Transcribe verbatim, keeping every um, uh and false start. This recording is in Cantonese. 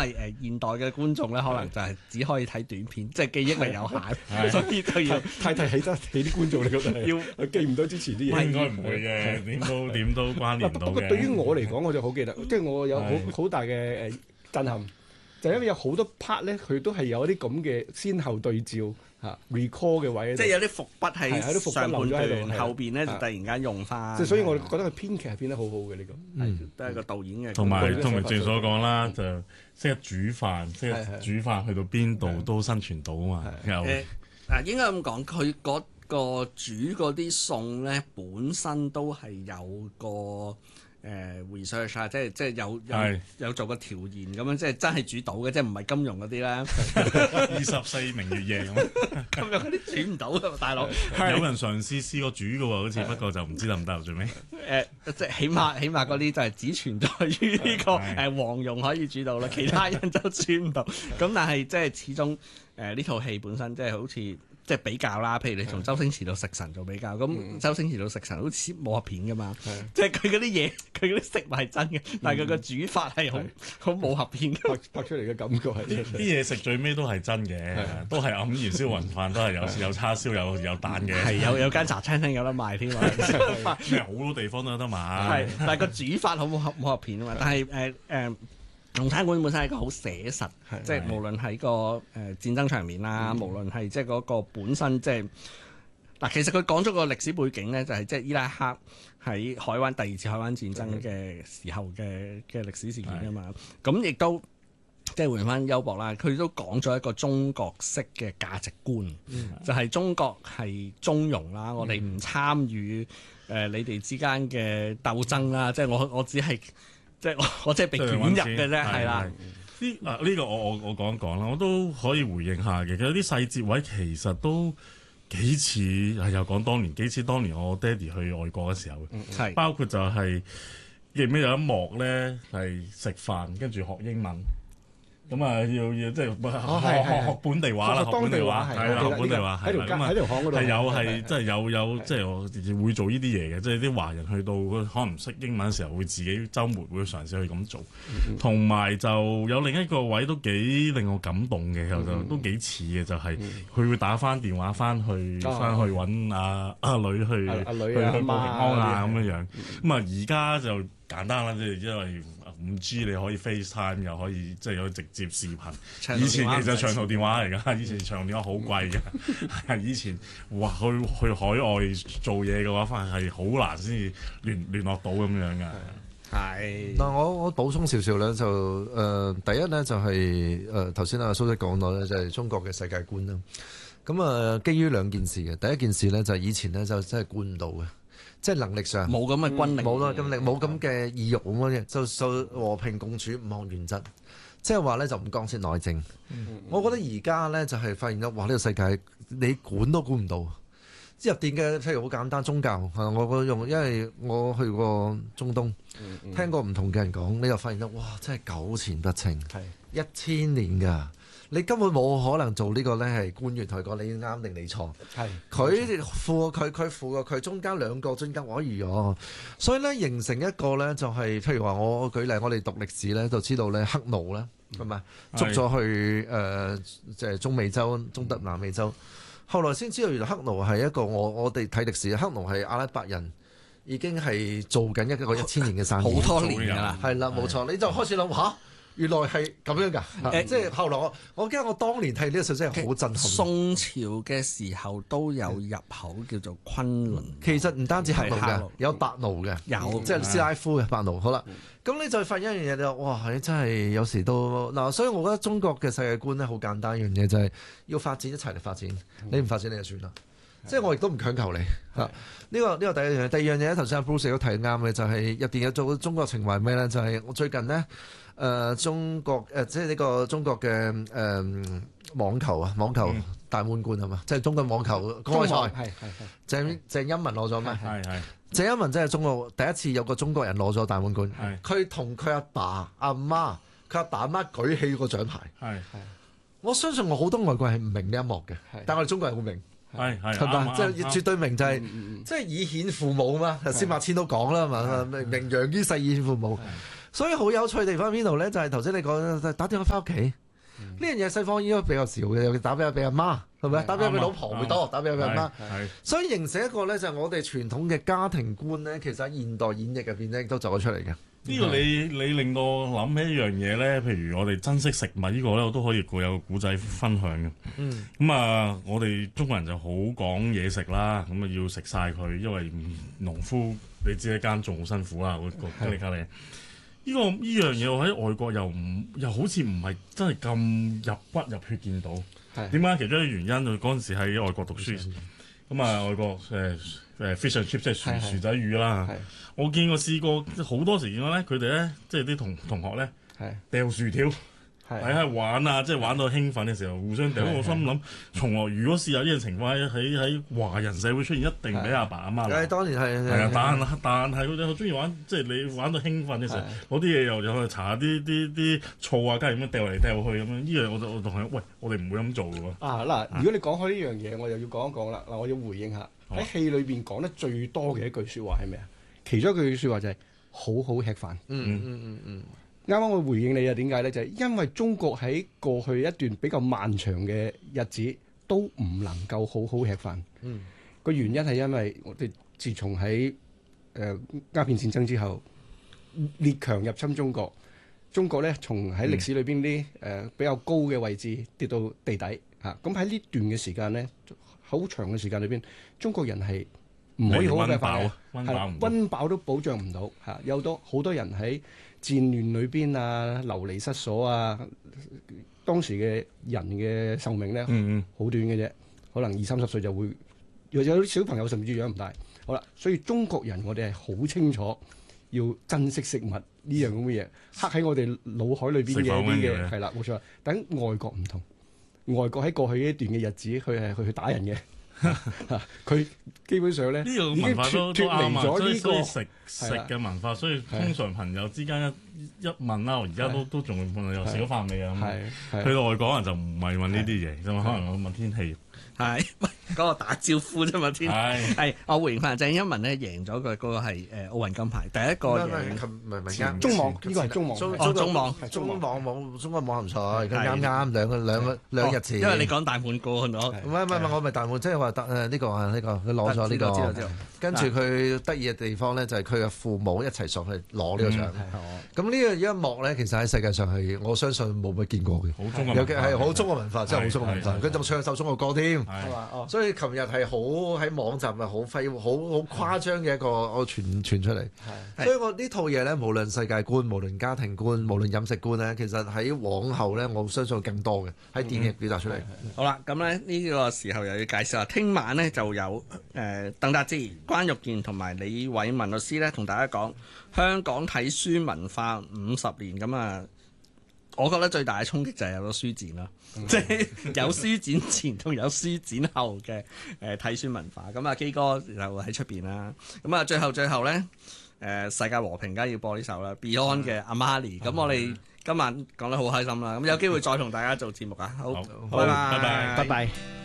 為誒、呃、現代嘅觀眾咧，可能就係只可以睇短片，即係記憶力有限，所以就要太太起得起啲觀眾，你覺得要係記唔到之前啲嘢？ 應該唔會嘅，點都點都關聯到嘅。 不過對於我嚟講，我就好記得，即係我有好好大嘅誒震撼，就係因為有好多 part 咧，佢都係有啲咁嘅先後對照嚇 recall 嘅位， 即係有啲伏筆係有啲伏筆喺上半留咗喺度段，後邊咧就突然間用翻。 即係所以我覺得佢編劇係編得好好嘅呢個， 係都係個導演嘅。 同埋同埋佢正所講啦，就識得煮飯，識得煮飯去到邊度都生存到啊嘛。又誒嗱，應該咁講，佢嗰個煮嗰啲餸咧，本身都係有個。誒、呃、research 啊，即係即係有有有做個調研咁樣，即係真係煮到嘅，即係唔係金融嗰啲啦。 二十四明月夜咁， 金融嗰啲煮唔到㗎，大佬。 有人嘗試試過煮嘅喎，好似不過就唔知得唔得最尾。 誒即係起碼起碼嗰啲就係只存在於呢、這個誒黃蓉可以煮到啦，其他人就煮唔到。咁但係即係始終誒呢套戲本身即係好似。即係比較啦，譬如你從周星馳到食神做比較，咁、嗯、周星馳到食神好似武俠片噶嘛， 嗯、 即係佢嗰啲嘢，佢嗰啲食物係真嘅，但係佢個煮法係好好武俠片拍拍出嚟嘅感覺係啲嘢食最尾都係真嘅，都係黯然燒雲飯，都係有有叉燒有有蛋嘅， 係有有間茶餐廳有得賣添啊， 咩好多地方都有得買， 係但係個煮法好武俠武俠片啊嘛，但係誒誒。呃呃龍餐館本身係一個好寫實，即係無論喺個誒戰爭場面啦，無論係即係嗰個本身即係嗱，其實佢講咗個歷史背景咧，就係即係伊拉克喺海灣第二次海灣戰爭嘅時候嘅嘅歷史事件啊嘛。咁亦都即係換翻優博啦，佢都講咗一個中國式嘅價值觀，嗯、就係中國係中庸啦，我哋唔參與誒你哋之間嘅鬥爭啦，即係我我只係。即係我我即係被捲入嘅啫，係啦。 呢啊呢個我我我講一講啦，我都可以回應下嘅。其實有啲細節位其實都幾似係又講當年幾似當年我爹哋去外國嘅時候嘅， 係包括就係記唔記得有一幕咧係食飯跟住學英文。咁啊，要要即係學學學本地話啦，學本地話係啦，學本地話係啦。咁啊，喺條巷嗰度係有係即係有有即係我會做呢啲嘢嘅，即係啲華人去到可能唔識英文嘅時候，會自己週末會嘗試去咁做。同埋就有另一個位都幾令我感動嘅，就都幾似嘅，就係佢會打翻電話翻去翻去揾阿阿女去去去報平安啊咁樣樣。咁啊，而家就簡單啦，即係因為五 G 你可以 FaceTime 又可以即係有直接視頻。以前其實長途電話嚟㗎，以前長途電話好貴㗎。係以前哇去去海外做嘢嘅話，反而係好難先至聯聯絡到咁樣㗎。 係。 嗱，我我補充少少咧，就誒、呃、第一咧就係誒頭先阿蘇生講到咧，就係中國嘅世界觀啦。咁啊、呃，基於兩件事嘅，第一件事咧就係以前咧就真係管唔到嘅。即係能力上冇咁嘅軍力， 冇啦咁力，冇咁嘅意欲咁嘅，就就和平共處五項原則，即係話咧就唔干涉內政。嗯、我覺得而家咧就係、是、發現咗，哇！呢、這個世界你管都管唔到。入邊嘅譬如好簡單宗教，我我用，因為我去過中東，嗯嗯、聽過唔同嘅人講，你就發現咗，哇！真係糾纏不清，係是一千年㗎。你根本冇可能做呢個咧，係官員同佢講你啱定你錯。係佢負佢佢負過佢中間兩個中間可以咗，所以咧形成一個咧就係、是，譬如話我舉例，我哋讀歷史咧就知道咧黑奴咧係咪捉咗去誒即係中美洲、中德南美洲，後來先知道原來黑奴係一個我我哋睇歷史，黑奴係阿拉伯人已經係做緊一個一千年嘅生意， 好多年㗎啦。 係啦，冇錯，你就開始諗嚇。原來係咁樣㗎，誒，即係後來我我記得我當年睇呢個消息係好震撼。 宋朝嘅時候都有入口叫做昆崙， 其實唔單止黑奴嘅，有白奴嘅，有即係斯拉夫嘅白奴。好啦，咁你就發現一樣嘢就哇，你真係有時都嗱，所以我覺得中國嘅世界觀咧好簡單一樣嘢就係要發展一齊嚟發展，你唔發展你就算啦。即係我亦都唔強求你嚇。呢個呢個第一樣嘢，第二樣嘢咧，頭先阿 Bruce 都提啱嘅，就係入邊有做中國情懷咩咧？就係我最近呢，誒中國誒即係呢個中國嘅誒網球啊，網球大滿貫係嘛？即係中國網球公開賽，係係係。鄭鄭欽文攞咗咩？係係。鄭欽文真係中國第一次有個中國人攞咗大滿貫。係。佢同佢阿爸阿媽，佢阿爸阿媽舉起個獎牌。係係。我相信我好多外國人係唔明呢一幕嘅，但係我哋中國人好明。係係係嘛，即係絕對明就係、是，即係以顯父母嘛。頭先馬千都講啦嘛，名揚於世以顯父母。 所以好有趣地方喺邊度咧？就係頭先你講打電話翻屋企呢樣嘢，西方應該比較少嘅，尤其打俾俾阿媽係咪？打俾俾老婆會多，打俾俾阿媽。所以形成一個咧，就係我哋傳統嘅家庭觀咧，其實喺現代演繹入邊咧，都走咗出嚟嘅。 呢個你你令到我諗起一樣嘢咧，譬如我哋珍惜食物呢個咧，我都可以有個古仔分享嘅。嗯。咁啊，我哋中國人就好講嘢食啦，咁啊要食晒佢，因為農夫你知一間種好辛苦啦，個個吉利吉利。呢、這個呢樣嘢我喺外國又唔又好似唔係真係咁入骨入血見到。係點解？其中一個原因，佢嗰陣時喺外國讀書，咁啊外國誒誒 fish and chips 即係薯薯仔魚啦。我見過試過好多時見到咧，佢哋咧即係啲同同學咧掉薯條。喺喺玩啊，即係玩到興奮嘅時候，互相掉。我心諗，從來如果試下呢個情況喺喺喺華人社會出現，一定俾阿爸阿媽鬧。當然係係啊，但但係佢哋好中意玩，即係你玩到興奮嘅時候，攞啲嘢又又去搽啲啲啲醋啊，跟住咁樣掉嚟掉去咁樣。呢樣我就我同佢喂，我哋唔會咁做嘅喎。啊嗱，如果你講開呢樣嘢，我又要講一講啦。嗱，我要回應下喺戲裏邊講得最多嘅一句説話係咩啊？其中一句説話就係好好吃飯。嗯嗯嗯嗯。啱啱我回應你啊，點解咧？就係、是、因為中國喺過去一段比較漫長嘅日子都唔能夠好好吃飯。嗯，個原因係因為我哋自從喺誒鴉片戰爭之後，列強入侵中國，中國咧從喺歷史裏邊啲誒比較高嘅位置跌到地底嚇。咁喺呢段嘅時間咧，好長嘅時間裏邊，中國人係唔可以好好食飯嘅，係溫飽都保障唔到嚇。有多好多人喺戰亂裏邊啊，流離失所啊，當時嘅人嘅壽命咧，好、嗯、短嘅啫，可能二三十歲就會有有啲小朋友甚至養唔大。好啦，所以中國人我哋係好清楚要珍惜食物呢樣咁嘅嘢，刻喺我哋腦海裏邊嘅一啲嘅係啦，冇錯。但外國唔同，外國喺過去呢一段嘅日子，佢係去去打人嘅。佢基本上咧，呢個文化都脫離咗呢個食食嘅文化，所以通常朋友之間一一問啦，我而家都都仲會問又食咗飯未啊？咁去到外國人就唔係問呢啲嘢，就可能我問天氣。 係，喂，嗰個打招呼啫嘛，天氣。係，我回應翻鄭欽文咧贏咗嘅嗰個係誒奧運金牌，第一個贏。 唔係唔係，中網呢個係中網。 哦，中網， 中網網中國網球賽，啱啱兩個兩個兩日前。 因為你講大滿貫，我唔係唔係，我咪大滿，即係話得誒呢個啊呢個，佢攞咗呢個。跟住佢得意嘅地方咧，就係佢嘅父母一齊上去攞呢個獎。咁呢個一幕咧，其實喺世界上係我相信冇乜見過嘅。 好中國， 尤其係好中國文化，真係好中國文化。佢仲唱首中國歌添。所以琴日係好喺網站咪好揮好好誇張嘅一個我傳傳出嚟。所以我呢套嘢咧，無論世界觀、無論家庭觀、無論飲食觀咧，其實喺往後咧，我相信更多嘅喺電影表達出嚟。 好啦，咁咧呢個時候又要介紹下，聽晚咧就有誒鄧達智、關玉健同埋李偉文律師咧，同大家講香港睇書文化五十年咁啊！我覺得最大嘅衝擊就係有咗書展啦，即係有書展前同有書展後嘅誒睇書文化。咁啊，基哥就喺出邊啦。咁啊，最後最後咧，誒、呃、世界和平梗係要播呢首啦 ，Beyond 嘅阿瑪尼。咁我哋今晚講得好開心啦。咁有機會再同大家做節目啊。好，拜拜， 拜拜。